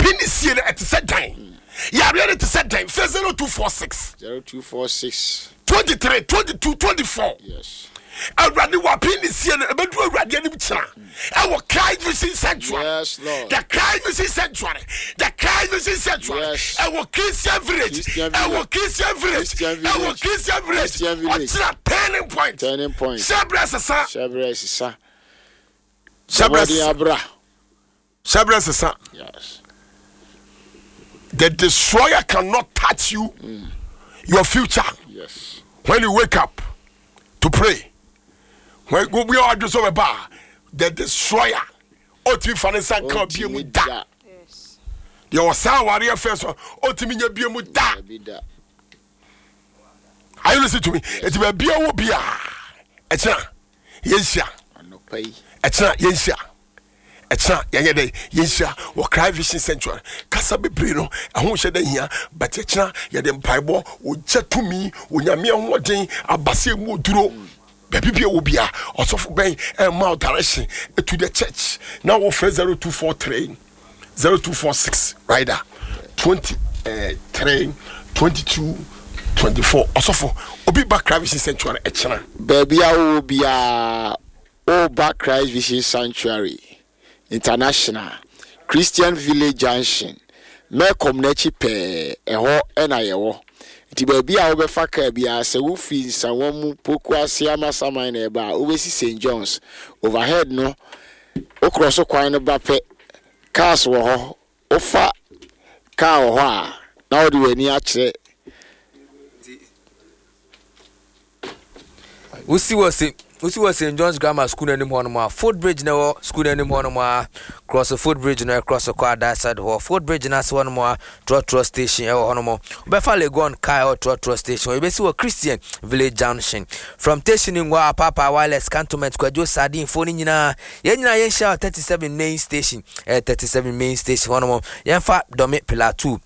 Pinisian at the same time. Yeah, we are at the same time. 0246 0246 23 22 24. Yes. Already what Pinisian about to already our Christ Vision Sanctuary. Yes, Lord. The Christ Vision Sanctuary. The Christ Vision Sanctuary. Yes. Our Christian village. Our Christian village. Our Christian village. What's that turning point? Turning point. Shabrasa. Shabrasa. Shabrasa. Yes. The destroyer cannot touch you, your future. Yes. When you wake up to pray, when we are just over bar, the destroyer, Oti Fanessa can't be a muda. Your son warrior first, Otiminia be a muda. Are you listening to me? It will be a wobia. It's not. Yes, sir. It's not. Yes, sir. It's not. Yes, sir. Or Cry Vision Sanctuary. Casabe Brino, I won't say that here, but it's not. You're the Bible, would jet to me, when you're mere one day, a basse mudro. Baby will be also for being a mouth direction to the church. Now, offer 0243 0246 rider 23 22 24. Also for Obi Back Christ Vision Sanctuary. Baby, I will be a Back Christ Vision Sanctuary International Christian Village Junction. Me community pe eho ena yewo. Ti baby a obefa ka bia se wo fi nsanwo mu poku ase amasaman na eba obesi St John's overhead no okroso kwan no ba pe cars wo ho ofa car wo ho a na odi wani a kire Usi was St John's Grammar School and Monoma, Footbridge no school and Monoma, cross the footbridge and across the car that side or Footbridge and as one more Trotro Station or Honomo. Befale gone Kyle Trotro Station, we see a Christian Village Junction. From stationing Wa Papa Wireless Cantonment, Quadio Sardine, phoning Yena Yensha 37 main station, 37 main station, Honomo, Yanfa Domit Pillar 2,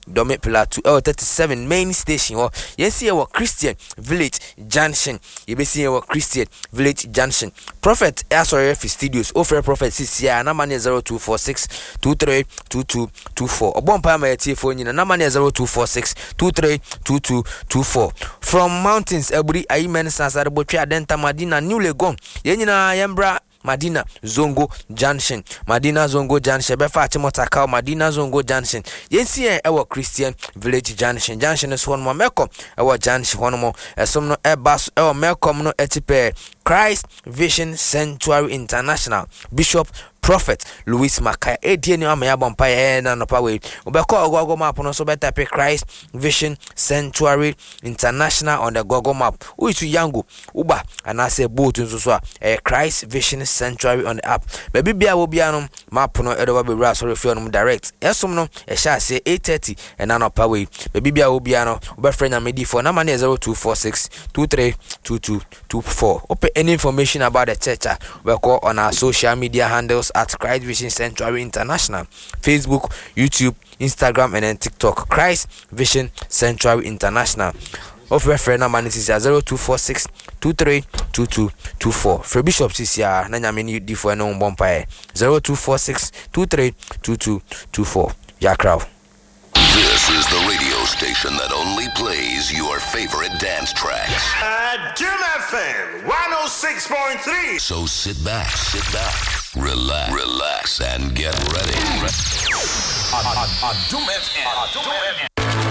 37 main station, or yes, our Christian Village Junction, you be seeing our Christian Village Junction. Prophet SRF Studios offer Prophet CCI number 0246 23 22 24. Obompa my telephone number 0246 23 22 24. From mountains Eburi Ayimen Sansarbo Tria Denta Madina New Legon. Yenina Yembra Madina Zongo Junction. Madina Zongo Junction. Befa Timotaka Madina Zongo Junction. Yensi our Christian Village Junction. Junction is one more Melcom. Our Junction one more. Some no bus our Melcom no etipe. Christ Vision Sanctuary International. Bishop Prophet Louis Makaya. Edieni amaya bompa na no pawe. Ubeko Google map no so better pe Christ Vision Sanctuary International on the Google map. Uitu yangu uba anase boat nso so a Christ Vision Sanctuary on the app. Baby bia wo bia no map no edo ba be ra so refi on direct. Esom no e sha say 8:30 and na no pawe. Baby bia wo bia no ube friend na medi for number 0246 23 22 24. Open any information about the church, we call on our social media handles at Christ Vision Sanctuary International, Facebook, YouTube, Instagram, and then TikTok. Christ Vision Sanctuary International. Of reference number is 0246 23 22 24. For Bishop CCR, Nanyamini D4 no Bompire 0246 23 22 24. Yakraw. This is the radio station that only plays your favorite dance tracks. Jim FM 106.3. So sit back, relax, and get ready. Jim FM.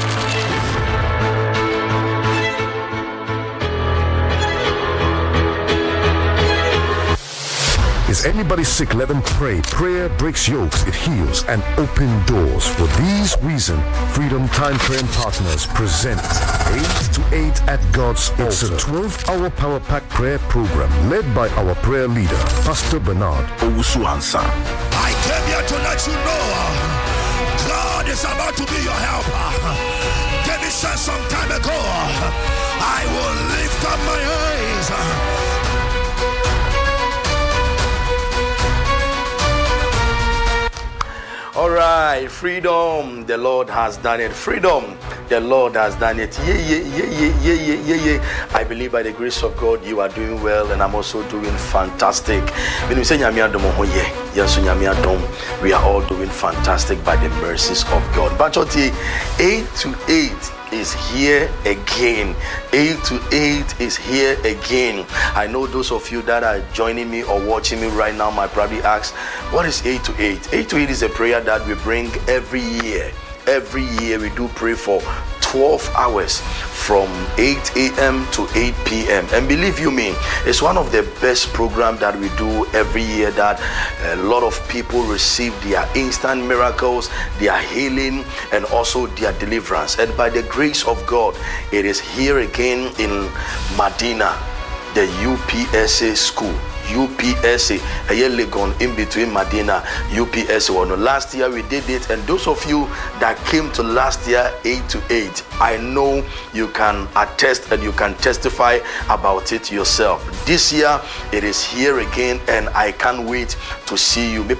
Is anybody sick? Let them pray. Prayer breaks yokes, it heals, and opens doors. For these reasons, Freedom Time Praying Partners present 8 to 8 at God's Altar. It's a 12-hour power pack prayer program led by our prayer leader, Pastor Bernard Owusu-Ansah. I came here to let you know God is about to be your helper. David said some time ago, I will lift up my eyes. All right, freedom, the Lord has done it. Freedom, the Lord has done it. Yeah. I believe by the grace of God, you are doing well, and I'm also doing fantastic. When we say we are all doing fantastic by the mercies of God. But 8 to 8 is here again. 8 to 8 is here again. I know those of you that are joining me or watching me right now might probably ask, what is 8 to 8? 8 to 8 is a prayer that we bring every year. Every year we do pray for 12 hours from 8 a.m. to 8 p.m. And believe you me, it's one of the best programs that we do every year, that a lot of people receive their instant miracles, their healing, and also their deliverance. And by the grace of God, it is here again in Medina, the UPSA school. UPSA, a year Legon in between Medina, UPSA. Last year we did it, and those of you that came to last year 8 to 8, I know you can attest and you can testify about it yourself. This year it is here again, and I can't wait to see you. On the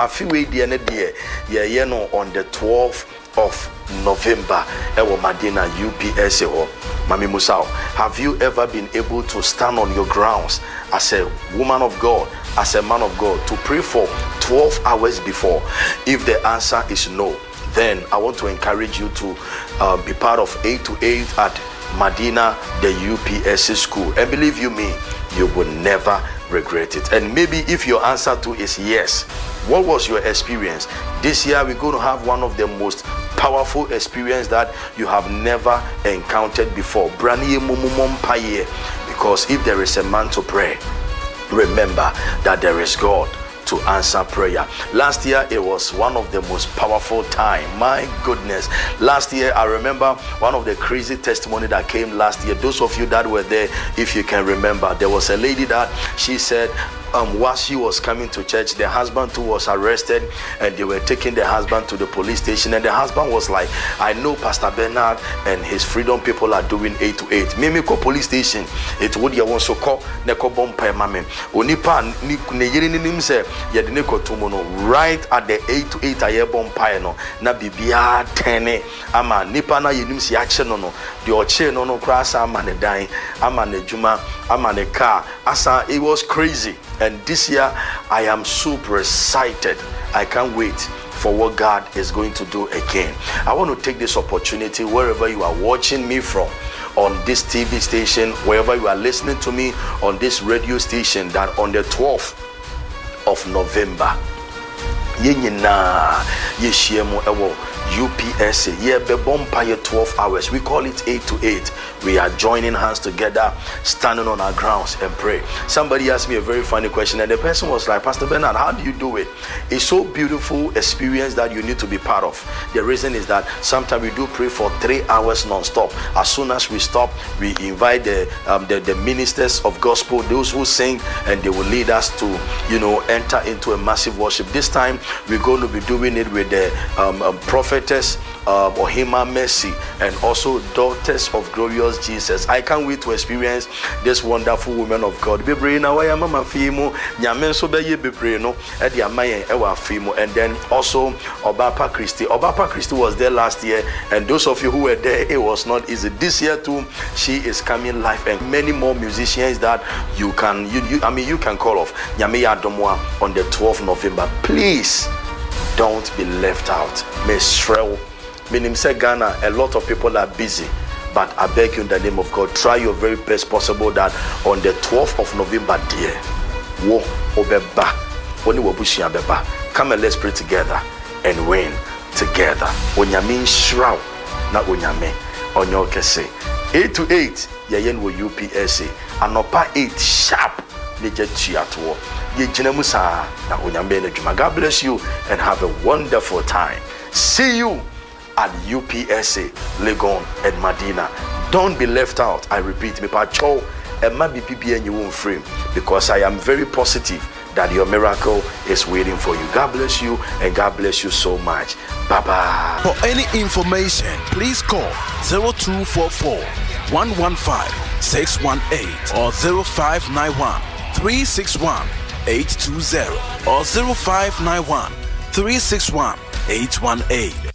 12th of November, Medina UPSA. Mami Musao, have you ever been able to stand on your grounds as a woman of God, as a man of God, to pray for 12 hours before? If the answer is no, then I want to encourage you to be part of 8 to 8 at Medina, the UPSA school. And believe you me, you will never regret it. And maybe if your answer to is yes, what was your experience? This year we're going to have one of the most powerful experience that you have never encountered before. Because if there is a man to pray, remember that there is God to answer prayer. Last year it was one of the most powerful time. My goodness, last year I remember one of the crazy testimony that came last year. Those of you that were there, if you can remember, there was a lady that she said while she was coming to church, the husband too was arrested, and they were taking the husband to the police station, and the husband was like, I know Pastor Bernard and his freedom people are doing 8 to 8. Mimi ko police station, it would ya won so call neko bompa mame onipa ne yiri nim se ye de neko tomo right at the 8 to 8 aye bompa no na bibia tene ama nipa na yenim si ache no the oche no kra sa ama ne dan ama ne juma ama ne car asa. It was crazy. And this year, I am super excited. I can't wait for what God is going to do again. I want to take this opportunity, wherever you are watching me from, on this TV station, wherever you are listening to me on this radio station, that on the 12th of November, UPSA, Bebompa 12 hours. We call it 8 to 8. We are joining hands together, standing on our grounds and pray. Somebody asked me a very funny question, and the person was like, Pastor Bernard, how do you do it? It's so beautiful experience that you need to be part of. The reason is that sometimes we do pray for 3 hours non-stop. As soon as we stop, we invite the ministers of gospel, those who sing, and they will lead us to, enter into a massive worship. This time, we're going to be doing it with the prophetess Ohima Mercy, and also Daughters of Glorious Jesus. I can't wait to experience this wonderful woman of God. And then also Obapa Christie. Obapa Christie was there last year, and those of you who were there, it was not easy. This year too, she is coming live, and many more musicians that you can call off. Nyame Adomwa on the 12th of November. Please don't be left out. Miss Shrell, meaning say Ghana, a lot of people are busy, but I beg you in the name of God, try your very best possible that on the 12th of November, dear, come and let's pray together and win together. Onyame Shrell, not Onyame, Onyo Kese. 8 to 8, Yayen wo UPSA, Anopa 8 sharp. God bless you and have a wonderful time. See you at UPSA, Legon and Medina. Don't be left out. I repeat, because I am very positive that your miracle is waiting for you. God bless you, and God bless you so much. Bye-bye. For any information, please call 0244 115 618 or 0591 361 820 or 0591 361 818